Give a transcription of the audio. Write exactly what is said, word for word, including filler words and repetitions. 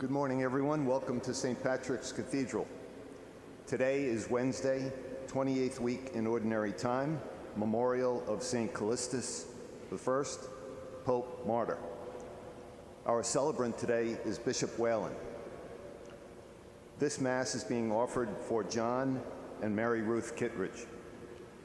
Good morning, everyone. Welcome to Saint Patrick's Cathedral. Today is Wednesday, twenty-eighth week in Ordinary Time, memorial of Saint Callistus the First, Pope Martyr. Our celebrant today is Bishop Whalen. This Mass is being offered for John and Mary Ruth Kittredge.